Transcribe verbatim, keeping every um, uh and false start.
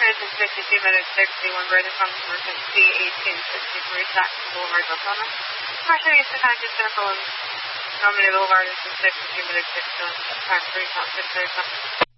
Transit sixty-two minutes sixty-one, Brandon from emergency eighteen sixty-three, Jackson Boulevard, Oklahoma. Partially used to connect your circle and Normandy Boulevard is sixty-two minutes sixty-one, time three, top six,